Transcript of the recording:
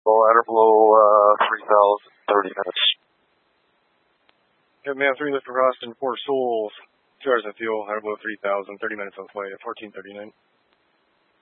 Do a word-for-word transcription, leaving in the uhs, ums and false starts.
Well, outer below uh, three thousand, thirty minutes. Hit man three lift for Austin, four souls, two hours of fuel, outer below three thousand, thirty minutes on flight at fourteen thirty-nine.